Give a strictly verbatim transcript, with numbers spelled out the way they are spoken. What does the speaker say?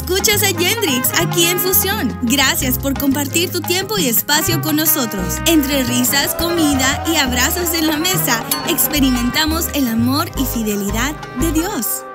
Escuchas a Yendrix aquí en Fusión. Gracias por compartir tu tiempo y espacio con nosotros. Entre risas, comida y abrazos en la mesa, experimentamos el amor y fidelidad de Dios.